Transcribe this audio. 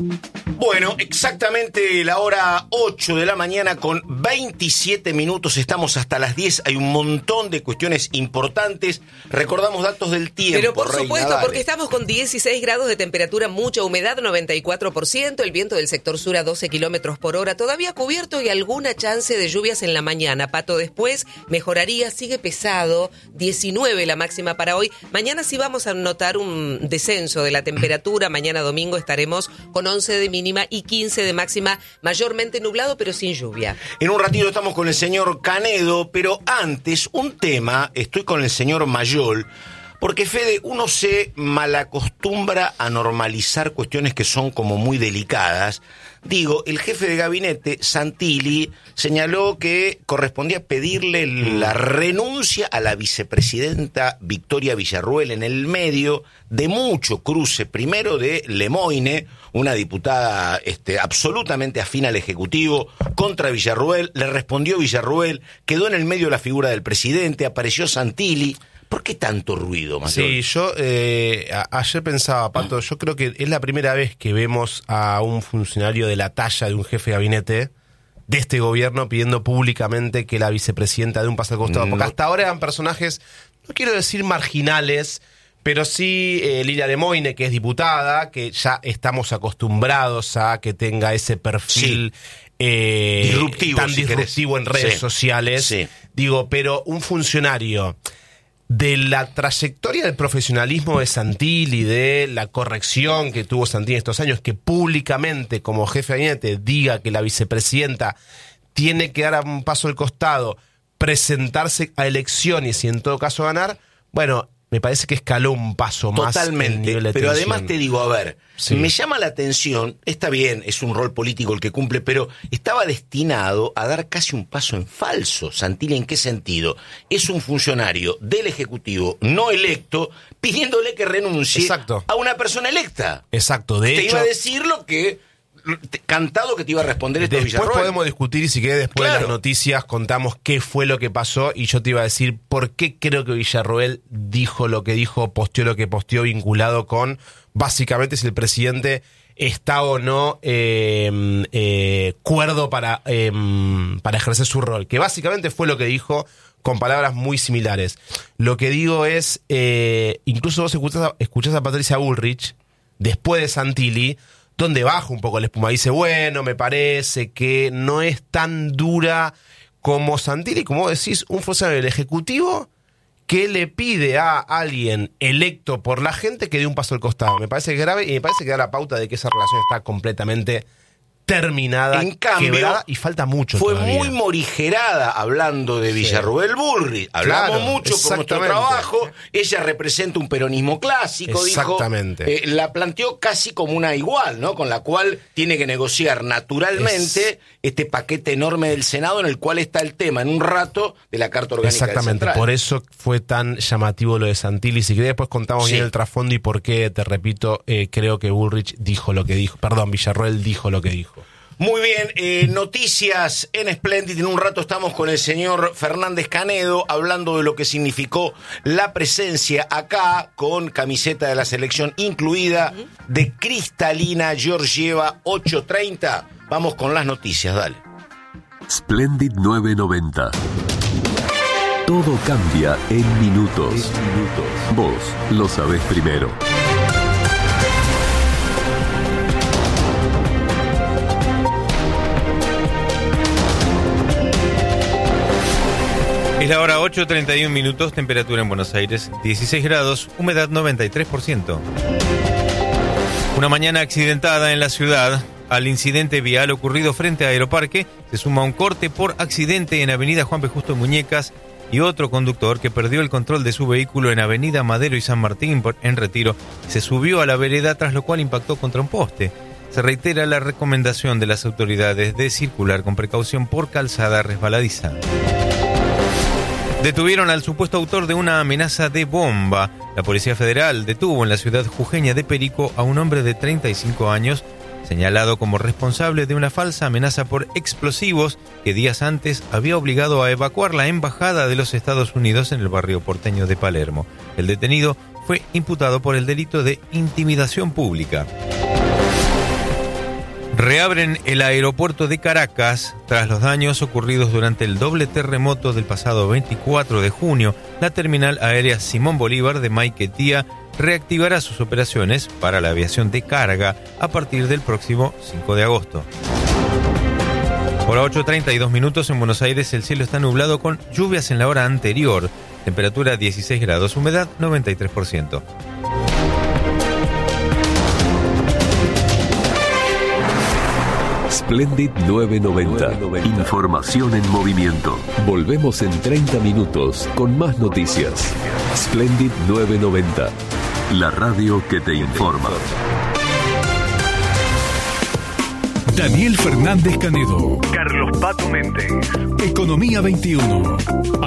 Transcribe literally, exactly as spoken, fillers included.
Bueno, exactamente la hora ocho de la mañana con veintisiete minutos, estamos hasta las diez, hay un montón de cuestiones importantes, recordamos datos del tiempo. Pero por Reina, supuesto, dale. porque estamos con dieciséis grados de temperatura, mucha humedad, noventa y cuatro por ciento, el viento del sector sur a doce kilómetros por hora, todavía cubierto y alguna chance de lluvias en la mañana. Pato, después mejoraría, sigue pesado, diecinueve la máxima para hoy. Mañana sí vamos a notar un descenso de la temperatura, mañana domingo estaremos con once de mínima y quince de máxima, mayormente nublado pero sin lluvia. En un ratito estamos con el señor Canedo, pero antes un tema, estoy con el señor Mayol, porque Fede, uno se malacostumbra a normalizar cuestiones que son como muy delicadas. Digo, el jefe de gabinete, Santilli, señaló que correspondía pedirle la renuncia a la vicepresidenta Victoria Villarruel en el medio de mucho cruce, primero de Lemoine, una diputada este, absolutamente afín al Ejecutivo, contra Villarruel, le respondió Villarruel, quedó en el medio la figura del presidente, apareció Santilli. ¿Por qué tanto ruido, Mayor? Sí, yo eh, a- ayer pensaba, Pato, yo creo que es la primera vez que vemos a un funcionario de la talla de un jefe de gabinete de este gobierno pidiendo públicamente que la vicepresidenta dé un paso al costado. Porque No. hasta ahora eran personajes, no quiero decir marginales, pero sí eh, Lilia Lemoine, que es diputada, que ya estamos acostumbrados a que tenga ese perfil eh, Disruptivo, tan si disruptivo querés. en redes Sí. sociales. Sí. Digo, pero un funcionario de la trayectoria del profesionalismo de Santilli, de la corrección que tuvo Santilli en estos años, que públicamente como jefe de gabinete diga que la vicepresidenta tiene que dar un paso al costado, presentarse a elecciones y en todo caso ganar, bueno, me parece que escaló un paso más el Totalmente, nivel de pero tensión. además te digo, a ver, Sí. me llama la atención, está bien, es un rol político el que cumple, pero estaba destinado a dar casi un paso en falso. Santilli, ¿en qué sentido? Es un funcionario del Ejecutivo no electo pidiéndole que renuncie Exacto. a una persona electa. Exacto, de Te hecho... iba a decir lo que, te- cantado que te iba a responder esto Después Villarroel. podemos discutir y si querés después de Claro. las noticias contamos qué fue lo que pasó y yo te iba a decir por qué creo que Villarroel dijo lo que dijo, posteó lo que posteó vinculado con básicamente si el presidente está o no eh, eh, cuerdo para, eh, para ejercer su rol, que básicamente fue lo que dijo con palabras muy similares. Lo que digo es, eh, incluso vos escuchás a, escuchás a Patricia Bullrich después de Santilli, donde baja un poco la espuma. Dice, bueno, me parece que no es tan dura como Santilli, como vos decís, un funcionario del Ejecutivo que le pide a alguien electo por la gente que dé un paso al costado. Me parece grave y me parece que da la pauta de que esa relación está completamente terminada, En cambio, quebrada y falta mucho Fue todavía. muy morigerada hablando de Villarroel Bullrich. Hablamos Claro, mucho por nuestro exactamente. trabajo. Ella representa un peronismo clásico, Exactamente. dijo. Eh, la planteó casi como una igual, ¿no? Con la cual tiene que negociar naturalmente Es- este paquete enorme del Senado en el cual está el tema en un rato de la Carta Orgánica del Exactamente, Central. por eso fue tan llamativo lo de Santilli. Si querés después contamos Sí. bien el trasfondo y por qué, te repito, eh, creo que Bullrich dijo lo que dijo. Perdón, Villarroel dijo lo que dijo. Muy bien, eh, noticias en Splendid. En un rato estamos con el señor Fernández Canedo hablando de lo que significó la presencia acá con camiseta de la selección incluida de Cristalina Georgieva ocho treinta. Vamos con las noticias, dale. Splendid novecientos noventa. Todo cambia en minutos. Vos lo sabés primero. Es la hora ocho treinta y uno minutos, temperatura en Buenos Aires dieciséis grados, humedad noventa y tres por ciento. Una mañana accidentada en la ciudad. Al incidente vial ocurrido frente a Aeroparque se suma un corte por accidente en Avenida Juan P. Justo Muñecas y otro conductor que perdió el control de su vehículo en Avenida Madero y San Martín en Retiro. Se subió a la vereda, tras lo cual impactó contra un poste. Se reitera la recomendación de las autoridades de circular con precaución por calzada resbaladiza. Detuvieron al supuesto autor de una amenaza de bomba. La Policía Federal detuvo en la ciudad jujeña de Perico a un hombre de treinta y cinco años, señalado como responsable de una falsa amenaza por explosivos que días antes había obligado a evacuar la embajada de los Estados Unidos en el barrio porteño de Palermo. El detenido fue imputado por el delito de intimidación pública. Reabren el aeropuerto de Caracas tras los daños ocurridos durante el doble terremoto del pasado veinticuatro de junio. La terminal aérea Simón Bolívar de Maiquetía reactivará sus operaciones para la aviación de carga a partir del próximo cinco de agosto. Hora ocho treinta y dos minutos en Buenos Aires, el cielo está nublado con lluvias en la hora anterior. Temperatura dieciséis grados, humedad noventa y tres por ciento. Splendid novecientos noventa. Información en movimiento. Volvemos en treinta minutos con más noticias. Splendid novecientos noventa. La radio que te informa. Daniel Fernández Canedo. Carlos Pato Méndez. Economía veintiuno.